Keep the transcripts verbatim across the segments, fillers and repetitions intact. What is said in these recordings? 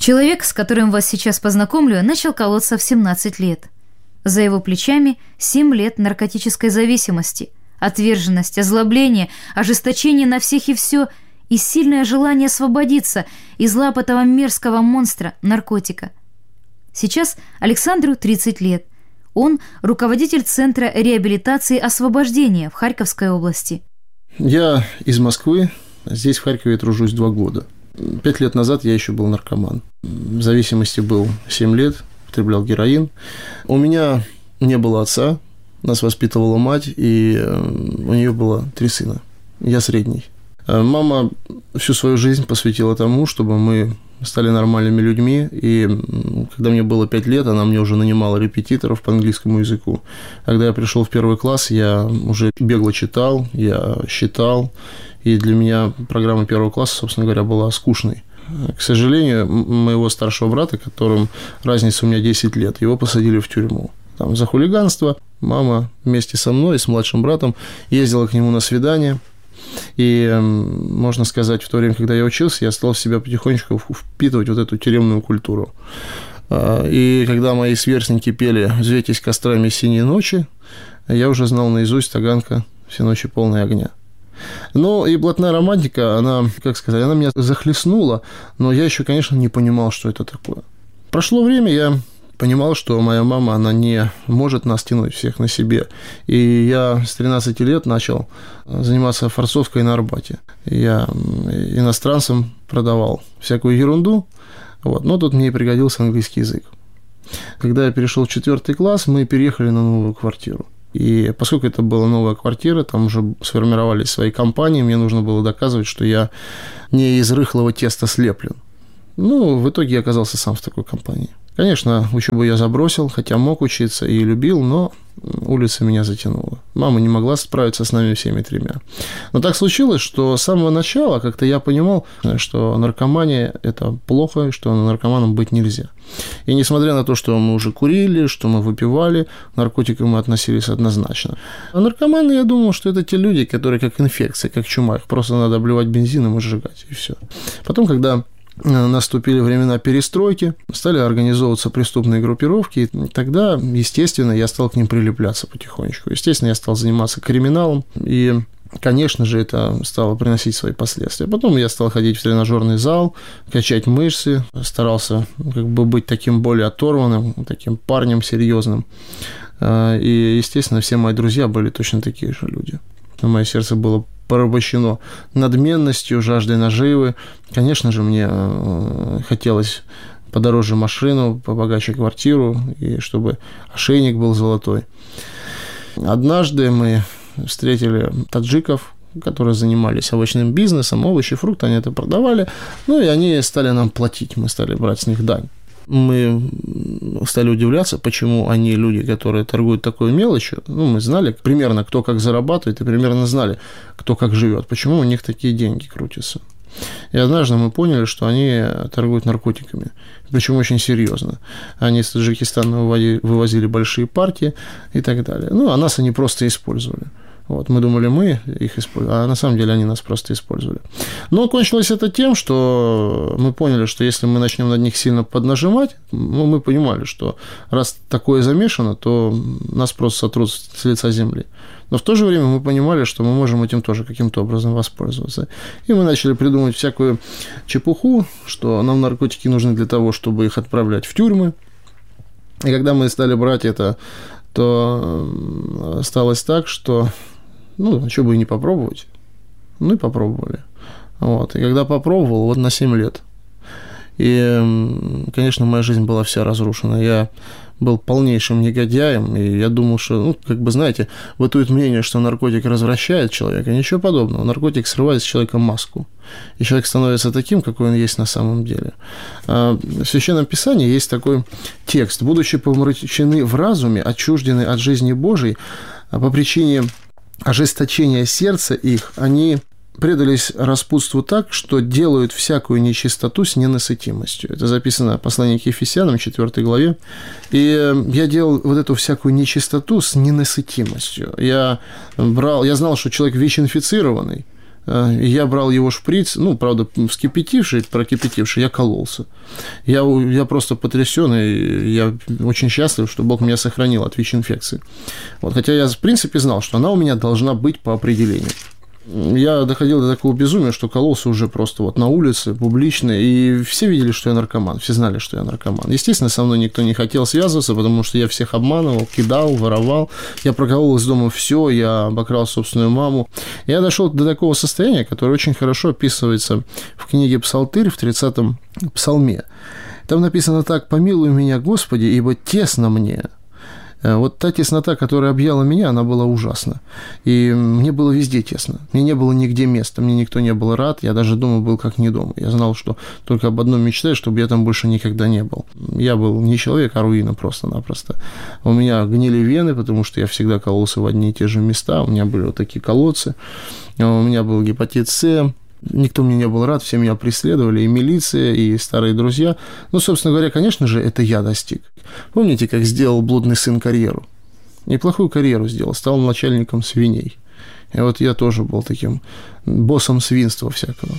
Человек, с которым вас сейчас познакомлю, начал колоться в семнадцать лет. За его плечами семь лет наркотической зависимости, отверженность, озлобление, ожесточение на всех и все и сильное желание освободиться из лап этого мерзкого монстра наркотика. Сейчас Александру тридцать лет. Он руководитель Центра реабилитации освобождения в Харьковской области. Я из Москвы, здесь в Харькове тружусь два года. Пять лет назад я еще был наркоман. В зависимости был семь лет, употреблял героин. У меня не было отца, нас воспитывала мать, и у нее было три сына. Я средний. Мама всю свою жизнь посвятила тому, чтобы мы стали нормальными людьми, и когда мне было пять лет, она мне уже нанимала репетиторов по английскому языку. Когда я пришел в первый класс, я уже бегло читал, я считал, и для меня программа первого класса, собственно говоря, была скучной. К сожалению, моего старшего брата, которым разница у меня десять лет, его посадили в тюрьму. Там, за хулиганство. Мама вместе со мной, с младшим братом, ездила к нему на свидание. И, можно сказать, в то время, когда я учился, я стал в себя потихонечку впитывать вот эту тюремную культуру. И когда мои сверстники пели «Взвейтесь кострами синей ночи», я уже знал наизусть Таганка «Все ночи полные огня». Ну, и блатная романтика, она, как сказать, она меня захлестнула, но я еще, конечно, не понимал, что это такое. Прошло время, я понимал, что моя мама, она не может нас тянуть всех на себе. И я с тринадцати лет начал заниматься форцовкой на Арбате. Я иностранцам продавал всякую ерунду, вот, но тут мне и пригодился английский язык. Когда я перешел в четвертый класс, мы переехали на новую квартиру. И поскольку это была новая квартира, там уже сформировались свои компании, мне нужно было доказывать, что я не из рыхлого теста слеплен. Ну, в итоге я оказался сам в такой компании. Конечно, учебу я забросил, хотя мог учиться и любил, но улица меня затянула. Мама не могла справиться с нами всеми тремя. Но так случилось, что с самого начала как-то я понимал, что наркомания – это плохо, и что наркоманом быть нельзя. И несмотря на то, что мы уже курили, что мы выпивали, к наркотикам мы относились однозначно. А наркоманы, я думал, что это те люди, которые как инфекция, как чума, их просто надо обливать бензином и сжигать, и все. Потом, когда наступили времена перестройки, стали организовываться преступные группировки, и тогда, естественно, я стал к ним прилепляться потихонечку. Естественно, я стал заниматься криминалом, и, конечно же, это стало приносить свои последствия. Потом я стал ходить в тренажерный зал, качать мышцы, старался как бы быть таким более оторванным, таким парнем серьезным. И, естественно, все мои друзья были точно такие же люди. Мое сердце было порабощено надменностью, жаждой наживы. Конечно же, мне хотелось подороже машину, побогаче квартиру, и чтобы ошейник был золотой. Однажды мы встретили таджиков, которые занимались овощным бизнесом, овощи, фрукты, они это продавали, ну и они стали нам платить, мы стали брать с них дань. Мы стали удивляться, почему они, люди, которые торгуют такой мелочью, ну, мы знали примерно, кто как зарабатывает, и примерно знали, кто как живет, почему у них такие деньги крутятся. И однажды мы поняли, что они торгуют наркотиками, причем очень серьезно. Они из Таджикистана вывозили большие партии и так далее. Ну, а нас они просто использовали. Вот, мы думали, мы их используем, а на самом деле они нас просто использовали. Но кончилось это тем, что мы поняли, что если мы начнем над них сильно поднажимать, ну, мы понимали, что раз такое замешано, то нас просто сотрут с лица земли. Но в то же время мы понимали, что мы можем этим тоже каким-то образом воспользоваться. И мы начали придумывать всякую чепуху, что нам наркотики нужны для того, чтобы их отправлять в тюрьмы. И когда мы стали брать это, то осталось так, что ну, что бы и не попробовать. Ну, и попробовали. Вот. И когда попробовал, вот на семь лет. И, конечно, моя жизнь была вся разрушена. Я был полнейшим негодяем, и я думал, что, ну, как бы, знаете, бытует мнение, что наркотик развращает человека. Ничего подобного. Наркотик срывает с человека маску. И человек становится таким, какой он есть на самом деле. В Священном Писании есть такой текст. «Будучи помрачены в разуме, отчуждены от жизни Божией, по причине ожесточения сердца их, они предались распутству так, что делают всякую нечистоту с ненасытимостью». Это записано в послании к Ефесянам, четвёртой главе. И я делал вот эту всякую нечистоту с ненасытимостью. Я брал, я знал, что человек ВИЧ-инфицированный, Я брал его шприц, ну, правда, вскипятивший, прокипятивший, я кололся. Я, я просто потрясен, и я очень счастлив, что Бог меня сохранил от ВИЧ-инфекции. Вот, хотя я, в принципе, знал, что она у меня должна быть по определению. Я доходил до такого безумия, что кололся уже просто вот на улице, публично, и все видели, что я наркоман, все знали, что я наркоман. Естественно, со мной никто не хотел связываться, потому что я всех обманывал, кидал, воровал. Я проколол из дома все, я обокрал собственную маму. Я дошел до такого состояния, которое очень хорошо описывается в книге «Псалтырь» в тридцатом псалме. Там написано так: «Помилуй меня, Господи, ибо тесно мне». Вот та теснота, которая объяла меня, она была ужасна. И мне было везде тесно. Мне не было нигде места, мне никто не был рад. Я даже дома был как не дома. Я знал, что только об одном мечтаю, чтобы я там больше никогда не был. Я был не человек, а руина просто-напросто. У меня гнили вены, потому что я всегда кололся в одни и те же места. У меня были вот такие колодцы. У меня был гепатит С. Никто мне не был рад, все меня преследовали, и милиция, и старые друзья. Ну, собственно говоря, конечно же, это я достиг. Помните, как сделал блудный сын карьеру? Неплохую карьеру сделал, стал начальником свиней. И вот я тоже был таким боссом свинства всякого.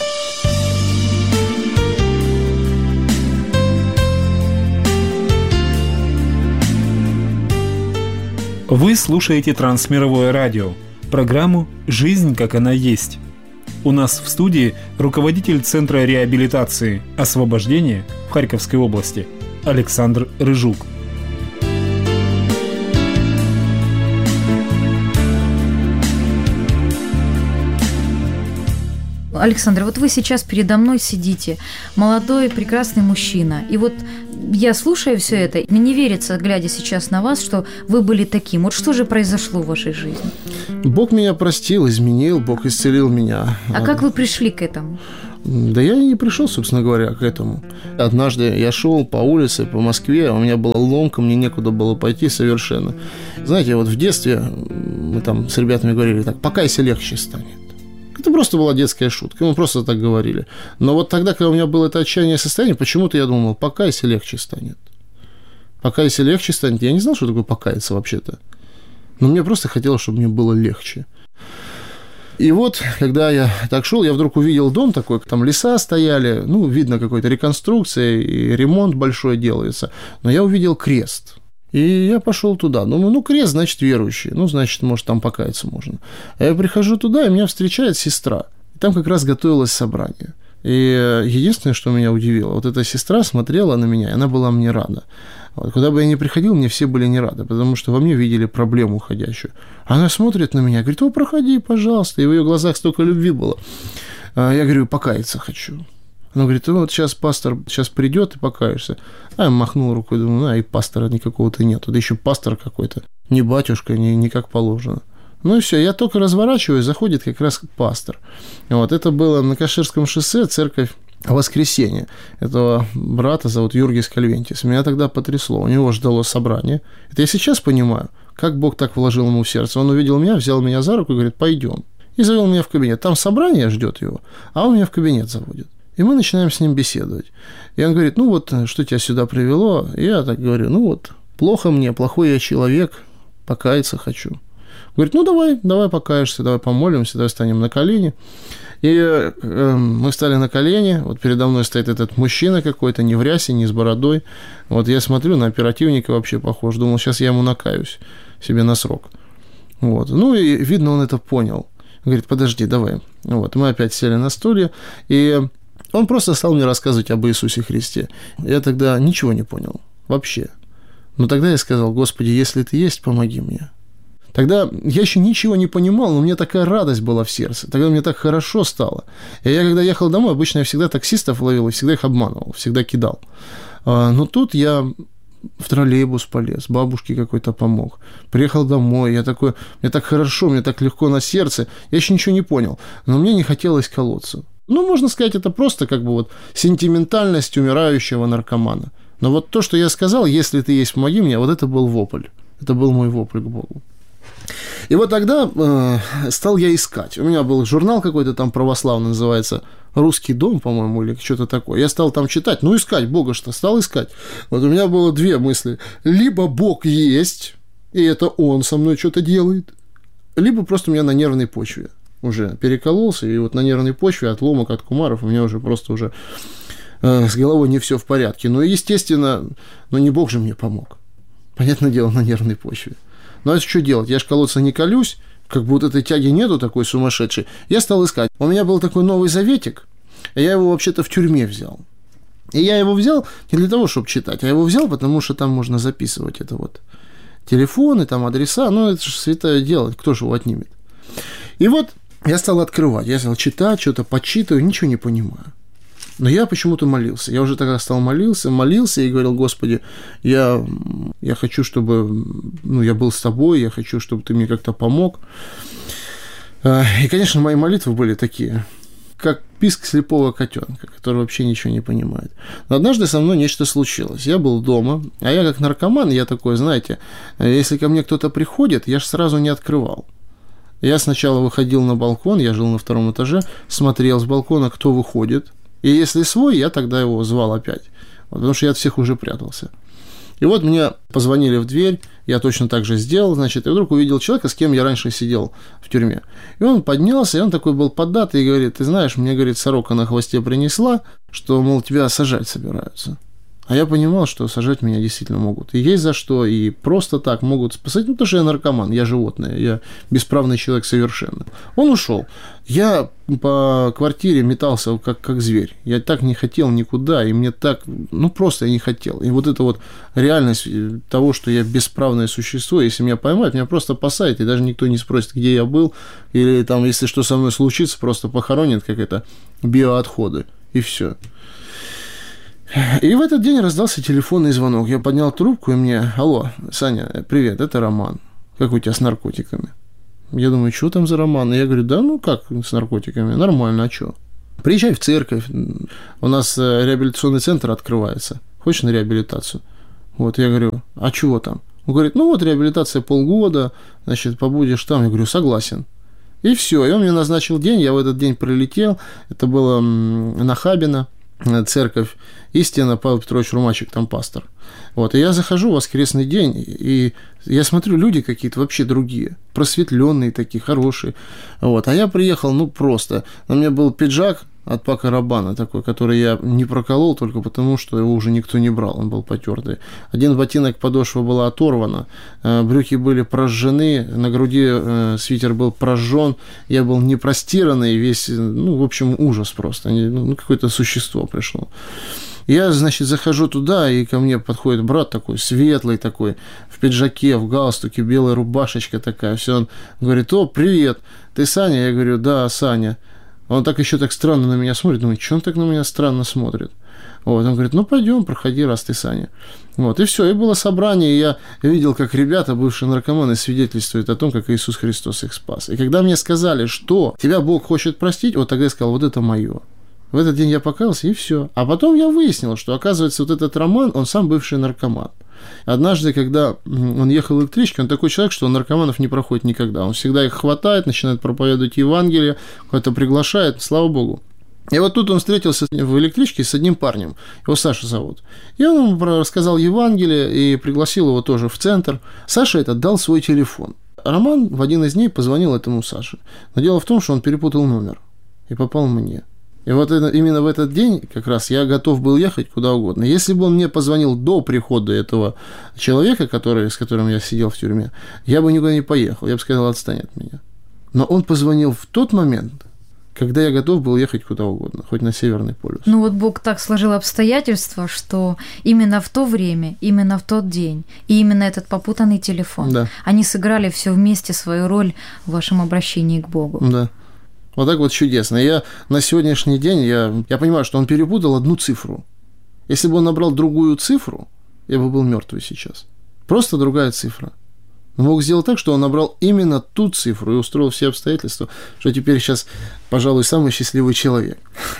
Вы слушаете Трансмировое радио, программу «Жизнь, как она есть». У нас в студии руководитель Центра реабилитации «Освобождение» в Харьковской области Александр Рыжук. Александр, вот вы сейчас передо мной сидите, молодой, прекрасный мужчина, и вот я слушаю все это, мне не верится, глядя сейчас на вас, что вы были таким. Вот что же произошло в вашей жизни? Бог меня простил, изменил, Бог исцелил меня. А как вы пришли к этому? Да я и не пришел, собственно говоря, к этому. Однажды я шел по улице, по Москве, у меня была ломка, мне некуда было пойти совершенно. Знаете, вот в детстве мы там с ребятами говорили так: покайся, легче станет. Это просто была детская шутка, мы просто так говорили. Но вот тогда, когда у меня было это отчаяние состояние, почему-то я думал: покайся, легче станет. Покайся, легче станет. Я не знал, что такое покаяться вообще-то. Но мне просто хотелось, чтобы мне было легче. И вот, когда я так шел, я вдруг увидел дом такой, там леса стояли, ну, видно, какой-то реконструкция, и ремонт большой делается. Но я увидел крест. И я пошел туда. Думаю, ну, крест, значит, верующий. Ну, значит, может, там покаяться можно. А я прихожу туда, и меня встречает сестра. И там как раз готовилось собрание. И единственное, что меня удивило, вот эта сестра смотрела на меня, и она была мне рада. Вот, куда бы я ни приходил, мне все были не рады, потому что во мне видели проблему уходящую. Она смотрит на меня, говорит: о, проходи, пожалуйста. И в ее глазах столько любви было. Я говорю: покаяться хочу. Она говорит: ну, вот сейчас пастор сейчас придет и покаешься. А я махнул рукой, думаю: ну, а и пастора никакого-то нету. Да еще пастор какой-то, не батюшка, не, не как положено. Ну и все, я только разворачиваюсь, заходит как раз пастор. Вот, это было на Каширском шоссе, церковь Воскресения. Этого брата зовут Юргис Кальвентис. Меня тогда потрясло, у него ждало собрание. Это я сейчас понимаю, как Бог так вложил ему в сердце. Он увидел меня, взял меня за руку и говорит: пойдем. И завел меня в кабинет. Там собрание ждет его, а он меня в кабинет заводит. И мы начинаем с ним беседовать. И он говорит: ну вот, что тебя сюда привело? И я так говорю: ну вот, плохо мне, плохой я человек, покаяться хочу. Говорит: ну давай, давай покаешься, давай помолимся, давай встанем на колени. И э, мы встали на колени, вот передо мной стоит этот мужчина какой-то, не в рясе, не с бородой. Вот я смотрю, на оперативника вообще похож, думал, сейчас я ему накаюсь себе на срок. Вот. Ну и видно, он это понял. Говорит: подожди, давай. Вот. Мы опять сели на стулья, и он просто стал мне рассказывать об Иисусе Христе. Я тогда ничего не понял, вообще. Но тогда я сказал: Господи, если Ты есть, помоги мне. Тогда я еще ничего не понимал, но мне такая радость была в сердце. Тогда мне так хорошо стало. И я, когда ехал домой, обычно я всегда таксистов ловил и всегда их обманывал, всегда кидал. Но тут я в троллейбус полез, бабушке какой-то помог. Приехал домой, я такой, мне так хорошо, мне так легко на сердце. Я еще ничего не понял, но мне не хотелось колоться. Ну, можно сказать, это просто как бы вот сентиментальность умирающего наркомана. Но вот то, что я сказал: если Ты есть, помоги мне, вот это был вопль. Это был мой вопль к Богу. И вот тогда э, стал я искать. У меня был журнал какой-то там православный, называется «Русский дом», по-моему, или что-то такое. Я стал там читать, ну, искать Бога что, стал искать. Вот у меня было две мысли. Либо Бог есть, и это Он со мной что-то делает, либо просто у меня на нервной почве. уже перекололся, и вот на нервной почве от ломок, от кумаров у меня уже просто уже э, с головой не все в порядке. Ну, естественно, ну, не Бог же мне помог. Понятное дело, на нервной почве. Ну, а что делать? Я ж колоться не колюсь, как бы вот этой тяги нету такой сумасшедшей. Я стал искать. У меня был такой Новый Заветик, я его вообще-то в тюрьме взял. И я его взял не для того, чтобы читать, а его взял, потому что там можно записывать это вот телефоны, там адреса, ну, это же святое дело, кто же его отнимет. И вот я стал открывать, я стал читать, что-то подсчитываю, ничего не понимаю. Но я почему-то молился. Я уже тогда стал молился, молился и говорил: Господи, я, я хочу, чтобы ну, я был с тобой, я хочу, чтобы ты мне как-то помог. И, конечно, мои молитвы были такие, как писк слепого котенка, который вообще ничего не понимает. Но однажды со мной нечто случилось. Я был дома, а я как наркоман, я такой, знаете, если ко мне кто-то приходит, я же сразу не открывал. Я сначала выходил на балкон, я жил на втором этаже, смотрел с балкона, кто выходит. И если свой, я тогда его звал опять, потому что я от всех уже прятался. И вот мне позвонили в дверь, я точно так же сделал, значит, и вдруг увидел человека, с кем я раньше сидел в тюрьме. И он поднялся, и он такой был поддатый, и говорит: ты знаешь, мне, говорит, сорока на хвосте принесла, что, мол, тебя сажать собираются. А я понимал, что сажать меня действительно могут. И есть за что, и просто так могут спасать. Ну, потому что я наркоман, я животное, я бесправный человек совершенно. Он ушел. Я по квартире метался как, как зверь. Я так не хотел никуда, и мне так, ну, просто я не хотел. И вот эта вот реальность того, что я бесправное существо, если меня поймают, меня просто посадят, и даже никто не спросит, где я был, или там, если что со мной случится, просто похоронят, как это, биоотходы, и все. И в этот день раздался телефонный звонок. Я поднял трубку, и мне: алло, Саня, привет, это Роман. Как у тебя с наркотиками? Я думаю, что там за Роман? И я говорю: да ну как с наркотиками? Нормально, а что? Приезжай в церковь, у нас реабилитационный центр открывается. Хочешь на реабилитацию? Вот, я говорю: а чего там? Он говорит: ну вот реабилитация полгода, значит, побудешь там. Я говорю: согласен. И все, и он мне назначил день, я в этот день прилетел, это было на Хабино, церковь Истина, Павел Петрович Румачек, там пастор. Вот, и я захожу в воскресный день, и я смотрю, люди какие-то вообще другие, просветленные такие, хорошие. Вот, а я приехал, ну, просто. На мне был пиджак от Пако Рабана такой, который я не проколол только потому, что его уже никто не брал, он был потертый. Один ботинок, подошва была оторвана, брюки были прожжены, на груди свитер был прожжен, я был не простиранный, весь, ну, в общем, ужас просто, ну, какое-то существо пришло. Я, значит, захожу туда, и ко мне подходит брат такой, светлый такой, в пиджаке, в галстуке, белая рубашечка такая, все, он говорит: о, привет, ты Саня? Я говорю: да, Саня. Он так еще так странно на меня смотрит, думаю, что он так на меня странно смотрит? Вот, он говорит: ну, пойдем, проходи, раз ты Саня. Вот, и все, и было собрание, и я видел, как ребята, бывшие наркоманы, свидетельствуют о том, как Иисус Христос их спас. И когда мне сказали, что тебя Бог хочет простить, вот тогда я сказал: вот это мое. В этот день я покаялся, и все. А потом я выяснил, что, оказывается, вот этот Роман, он сам бывший наркоман. Однажды, когда он ехал в электричке, он такой человек, что он наркоманов не проходит никогда. Он всегда их хватает, начинает проповедовать Евангелие, кого-то приглашает, слава Богу. И вот тут он встретился в электричке с одним парнем, его Саша зовут. И он ему рассказал Евангелие и пригласил его тоже в центр. Саша этот дал свой телефон. Роман в один из дней позвонил этому Саше. Но дело в том, что он перепутал номер и попал мне. И вот это, именно в этот день как раз я готов был ехать куда угодно. Если бы он мне позвонил до прихода этого человека, который, с которым я сидел в тюрьме, я бы никуда не поехал. Я бы сказал: отстань от меня. Но он позвонил в тот момент, когда я готов был ехать куда угодно, хоть на Северный полюс. Ну вот Бог так сложил обстоятельства, что именно в то время, именно в тот день, и именно этот попутанный телефон, да, они сыграли все вместе свою роль в вашем обращении к Богу. Да. Вот так вот чудесно. Я на сегодняшний день, я, я понимаю, что он перепутал одну цифру. Если бы он набрал другую цифру, я бы был мертвый сейчас. Просто другая цифра. Он мог сделать так, что он набрал именно ту цифру и устроил все обстоятельства, что теперь сейчас, пожалуй, самый счастливый человек.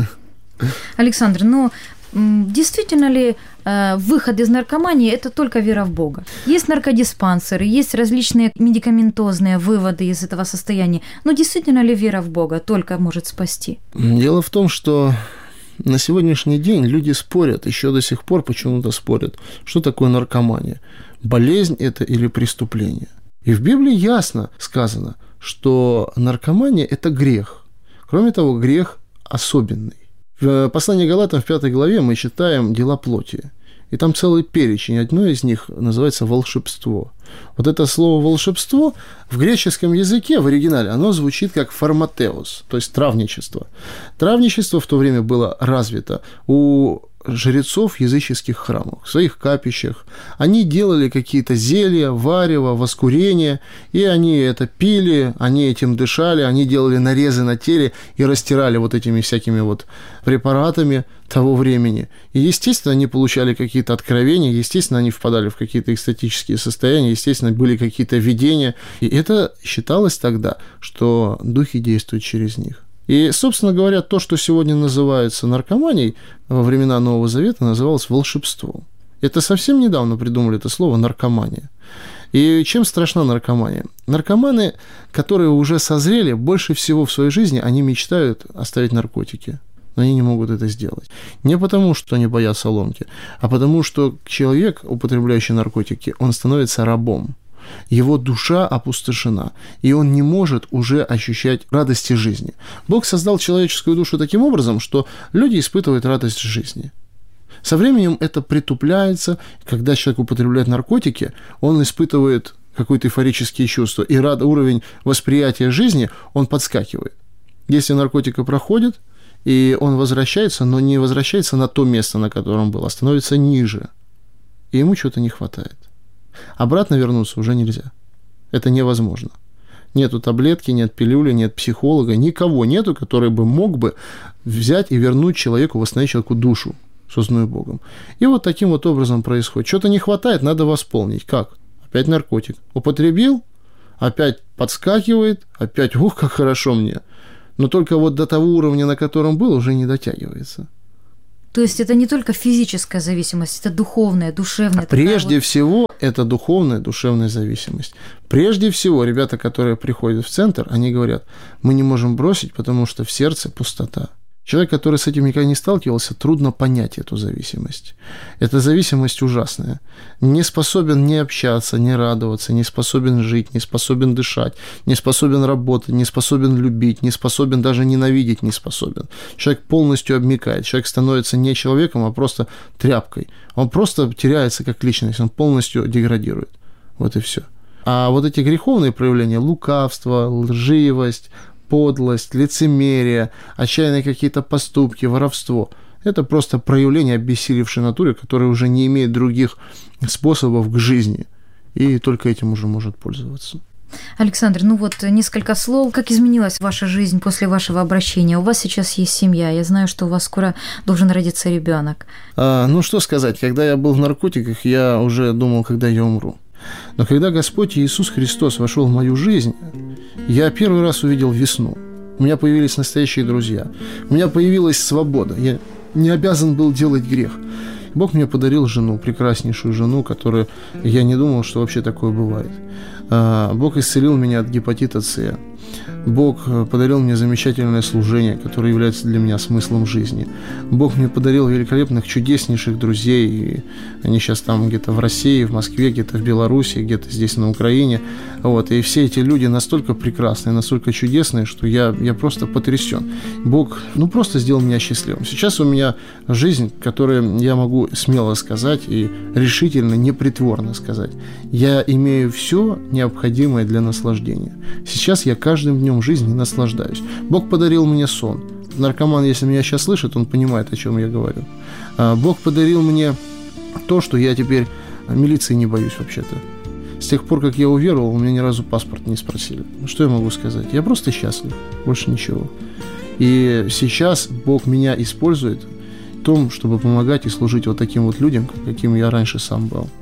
Александр, ну, действительно ли э, выход из наркомании – это только вера в Бога? Есть наркодиспансеры, есть различные медикаментозные выводы из этого состояния. Но действительно ли вера в Бога только может спасти? Дело в том, что на сегодняшний день люди спорят, еще до сих пор почему-то спорят, что такое наркомания. Болезнь это или преступление? И в Библии ясно сказано, что наркомания – это грех. Кроме того, грех особенный. В послании Галатам в пятой главе мы читаем «Дела плоти». И там целый перечень. Одно из них называется «волшебство». Вот это слово «волшебство» в греческом языке, в оригинале, оно звучит как «форматеос», то есть травничество. Травничество в то время было развито у жрецов языческих храмов, в своих капищах. Они делали какие-то зелья, варево, воскурения, и они это пили, они этим дышали, они делали нарезы на теле и растирали вот этими всякими вот препаратами того времени. И, естественно, они получали какие-то откровения, естественно, они впадали в какие-то экстатические состояния, естественно, были какие-то видения. И это считалось тогда, что духи действуют через них. И, собственно говоря, то, что сегодня называется наркоманией, во времена Нового Завета называлось волшебством. Это совсем недавно придумали это слово «наркомания». И чем страшна наркомания? Наркоманы, которые уже созрели, больше всего в своей жизни они мечтают оставить наркотики. Но они не могут это сделать. Не потому, что они боятся ломки, а потому, что человек, употребляющий наркотики, он становится рабом. Его душа опустошена, и он не может уже ощущать радости жизни. Бог создал человеческую душу таким образом, что люди испытывают радость жизни. Со временем это притупляется, когда человек употребляет наркотики, он испытывает какое-то эйфорические чувства, и рад, уровень восприятия жизни, он подскакивает. Если наркотика проходит, и он возвращается, но не возвращается на то место, на котором был, а становится ниже, и ему чего-то не хватает. Обратно вернуться уже нельзя. Это невозможно. Нету таблетки, нет пилюли, нет психолога, никого нету, который бы мог бы взять и вернуть человеку, восстановить человеку душу, созданную Богом. И вот таким вот образом происходит. Что-то не хватает, надо восполнить. Как? Опять наркотик. Употребил, опять подскакивает, опять, ух, как хорошо мне. Но только вот до того уровня, на котором был, уже не дотягивается. То есть это не только физическая зависимость, это духовная, душевная. Прежде вот... всего, это духовная, душевная зависимость. Прежде всего, ребята, которые приходят в центр, они говорят, мы не можем бросить, потому что в сердце пустота. Человек, который с этим никогда не сталкивался, трудно понять эту зависимость. Эта зависимость ужасная. Не способен ни общаться, ни радоваться, не способен жить, не способен дышать, не способен работать, не способен любить, не способен даже ненавидеть, не способен. Человек полностью обмякает. Человек становится не человеком, а просто тряпкой. Он просто теряется как личность, он полностью деградирует. Вот и все. А вот эти греховные проявления, лукавство, лживость, подлость, лицемерие, отчаянные какие-то поступки, воровство – это просто проявление обессилевшей натуры, которая уже не имеет других способов к жизни, и только этим уже может пользоваться. Александр, ну вот несколько слов. Как изменилась ваша жизнь после вашего обращения? У вас сейчас есть семья. Я знаю, что у вас скоро должен родиться ребенок. А, ну, что сказать. Когда я был в наркотиках, я уже думал, когда я умру. Но когда Господь Иисус Христос вошел в мою жизнь, я первый раз увидел весну. У меня появились настоящие друзья. У меня появилась свобода. Я не обязан был делать грех. Бог мне подарил жену, прекраснейшую жену, которую я не думал, что вообще такое бывает. Бог исцелил меня от гепатита С. Бог подарил мне замечательное служение, которое является для меня смыслом жизни. Бог мне подарил великолепных, чудеснейших друзей. И они сейчас там где-то в России, в Москве, где-то в Беларуси, где-то здесь на Украине. Вот. И все эти люди настолько прекрасные, настолько чудесные, что я, я просто потрясен. Бог ну, просто сделал меня счастливым. Сейчас у меня жизнь, которую я могу смело сказать и решительно, непритворно сказать. Я имею все необходимое для наслаждения. Сейчас я каждым днем жизни наслаждаюсь. Бог подарил мне сон. Наркоман, если меня сейчас слышит, он понимает, о чем я говорю. Бог подарил мне то, что я теперь милиции не боюсь вообще-то. С тех пор, как я уверовал, у меня ни разу паспорт не спросили. Что я могу сказать? Я просто счастлив, больше ничего. И сейчас Бог меня использует в том, чтобы помогать и служить вот таким вот людям, каким я раньше сам был.